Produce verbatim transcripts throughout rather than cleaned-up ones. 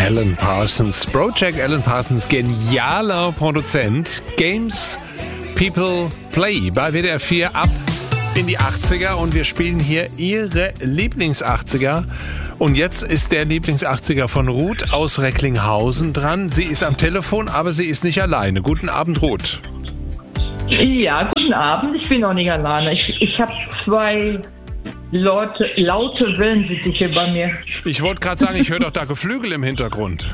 Alan Parsons. Brojack Alan Parsons, genialer Produzent. Games People Play bei W D R vier ab in die achtziger und wir spielen hier Ihre Lieblings-achtziger. Und jetzt ist der Lieblings-achtziger von Ruth aus Recklinghausen dran. Sie ist am Telefon, aber sie ist nicht alleine. Guten Abend, Ruth. Ja, guten Abend. Ich bin noch nicht alleine. Ich, ich habe zwei Leute, laute Wellensittiche bei mir. Ich wollte gerade sagen, ich höre doch da Geflügel im Hintergrund.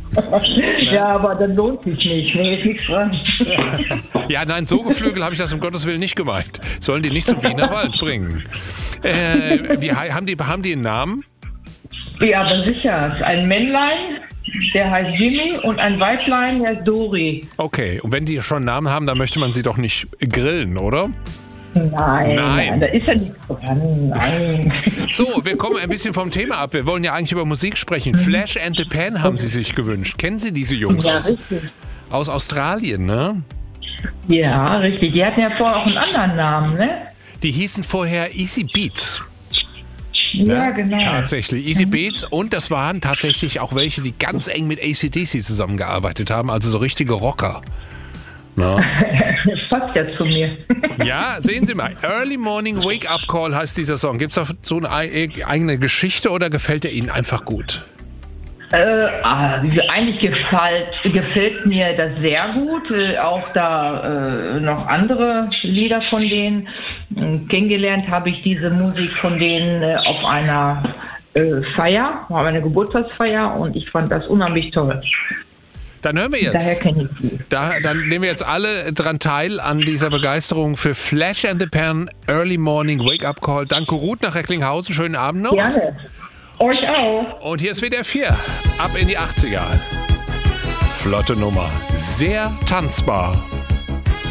Ja, aber das lohnt sich nicht. Nee, ist nichts dran. Ja, nein, so Geflügel habe ich das um Gottes Willen nicht gemeint. Sollen die nicht zum Wiener Wald bringen. Äh, wie, haben, die, haben die einen Namen? Ja, aber sicher. Es ist ein Männlein, der heißt Jimmy, und ein Weiblein, der heißt Dori. Okay, und wenn die schon einen Namen haben, dann möchte man sie doch nicht grillen, oder? Nein, Nein, nein, da ist ja nichts dran. Nein. So, wir kommen ein bisschen vom Thema ab. Wir wollen ja eigentlich über Musik sprechen. Flash and the Pan haben Sie sich gewünscht. Kennen Sie diese Jungs Ja, aus, richtig. aus Australien, ne? Ja, richtig. Die hatten ja vorher auch einen anderen Namen, ne? Die hießen vorher Easy Beats. Ja, Ne? genau. Tatsächlich, Easy Beats. Und das waren tatsächlich auch welche, die ganz eng mit A C D C zusammengearbeitet haben. Also so richtige Rocker. Na? Das passt ja zu mir. Ja, sehen Sie mal. Early Morning Wake Up Call heißt dieser Song. Gibt es da so eine eigene Geschichte oder gefällt er Ihnen einfach gut? Äh, also eigentlich gefällt, gefällt mir das sehr gut. Äh, auch da äh, noch andere Lieder von denen. Äh, kennengelernt habe ich diese Musik von denen äh, auf einer äh, Feier, auf einer Geburtstagsfeier, und ich fand das unheimlich toll. Dann hören wir jetzt. Daher kenne ich sie. Da, dann nehmen wir jetzt alle dran teil an dieser Begeisterung für Flash and the Pan Early Morning Wake Up Call. Danke, Ruth nach Recklinghausen. Schönen Abend noch. Gerne. Euch auch. Und hier ist W D R vier. Ab in die achtziger. Flotte Nummer. Sehr tanzbar.